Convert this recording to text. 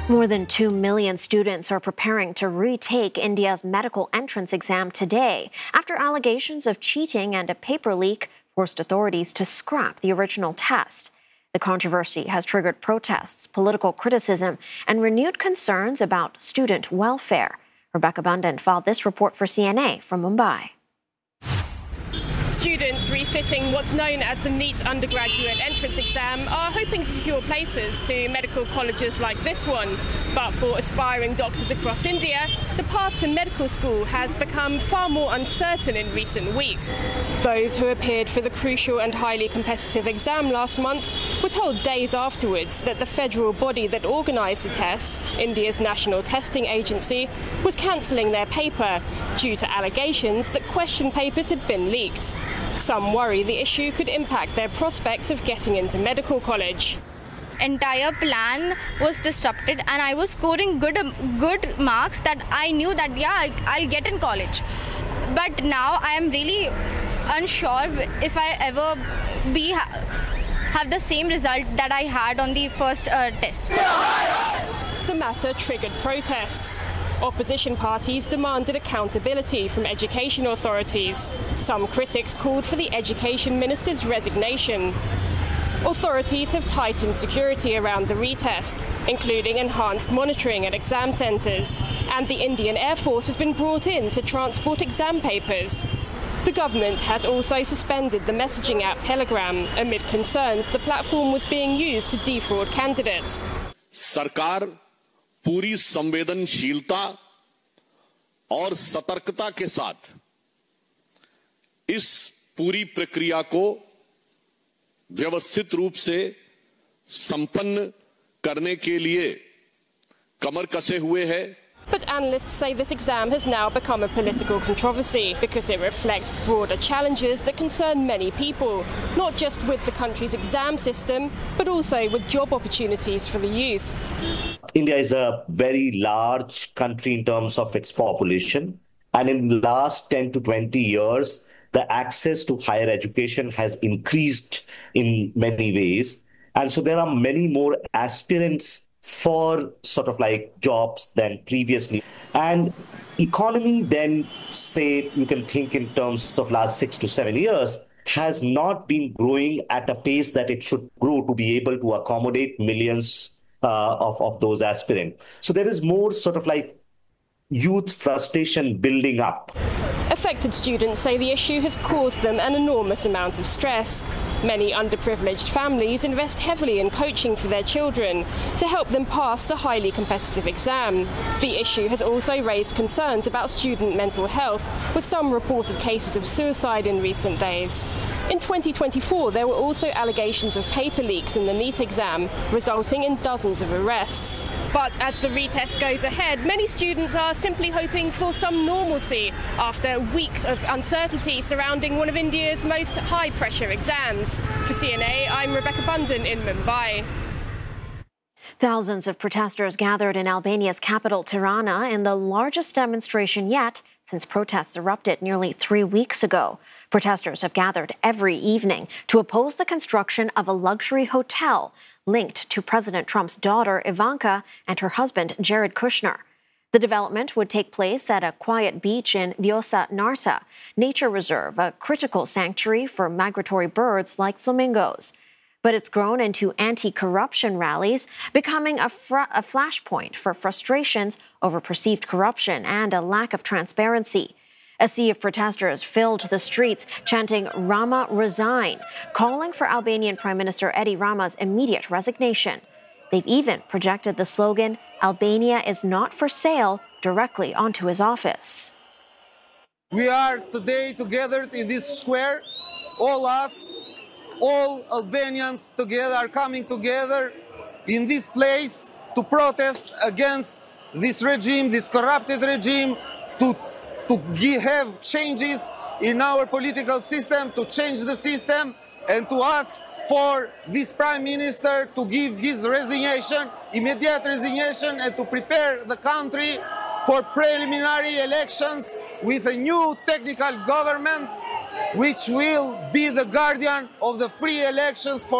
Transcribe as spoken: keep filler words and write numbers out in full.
More than two million students are preparing to retake India's medical entrance exam today after allegations of cheating and a paper leak forced authorities to scrap the original test. The controversy has triggered protests, political criticism, and renewed concerns about student welfare. Rebecca Bundan filed this report for C N A from Mumbai. Students resitting what's known as the NEET undergraduate entrance exam are hoping to secure places to medical colleges like this one. But for aspiring doctors across India, the path to medical school has become far more uncertain in recent weeks. Those who appeared for the crucial and highly competitive exam last month were told days afterwards that the federal body that organised the test, India's National Testing Agency, was cancelling their paper due to allegations that question papers had been leaked. Some worry the issue could impact their prospects of getting into medical college. Entire plan was disrupted and I was scoring good good marks that I knew that yeah I'll get in college. But now I am really unsure if I ever be have the same result that I had on the first uh, test. The matter triggered protests. Opposition parties demanded accountability from education authorities. Some critics called for the education minister's resignation. Authorities have tightened security around the retest, including enhanced monitoring at exam centres, and the Indian Air Force has been brought in to transport exam papers. The government has also suspended the messaging app Telegram amid concerns the platform was being used to defraud candidates. सरकार पूरी संवेदनशीलता और सतर्कता के साथ इस पूरी प्रक्रिया को व्यवस्थित रूप से संपन्न करने के लिए कमर कसे हुए है. But analysts say this exam has now become a political controversy because it reflects broader challenges that concern many people, not just with the country's exam system, but also with job opportunities for the youth. India is a very large country in terms of its population, and in the last ten to twenty years, the access to higher education has increased in many ways. And so there are many more aspirants for sort of like jobs than previously. And economy then, say, you can think in terms of last six to seven years, has not been growing at a pace that it should grow to be able to accommodate millions uh, of, of those aspirants. So there is more sort of like youth frustration building up. Affected students say the issue has caused them an enormous amount of stress. Many underprivileged families invest heavily in coaching for their children to help them pass the highly competitive exam. The issue has also raised concerns about student mental health, with some reported cases of suicide in recent days. In twenty twenty-four, there were also allegations of paper leaks in the NEET exam, resulting in dozens of arrests. But as the retest goes ahead, many students are simply hoping for some normalcy after weeks of uncertainty surrounding one of India's most high-pressure exams. For C N A, I'm Rebecca Bundan in Mumbai. Thousands of protesters gathered in Albania's capital, Tirana, in the largest demonstration yet since protests erupted nearly three weeks ago. Protesters have gathered every evening to oppose the construction of a luxury hotel linked to President Trump's daughter, Ivanka, and her husband, Jared Kushner. The development would take place at a quiet beach in Vjosa Narta Nature Reserve, a critical sanctuary for migratory birds like flamingos. But it's grown into anti-corruption rallies, becoming a, fr- a flashpoint for frustrations over perceived corruption and a lack of transparency. A sea of protesters filled the streets, chanting "Rama resign," calling for Albanian Prime Minister Edi Rama's immediate resignation. They've even projected the slogan, "Albania is not for sale," directly onto his office. We are today together in this square, all us, all Albanians together are coming together in this place to protest against this regime, this corrupted regime, to, to give, have changes in our political system, to change the system, and to ask for this Prime Minister to give his resignation, immediate resignation, and to prepare the country for preliminary elections with a new technical government which will be the guardian of the free elections for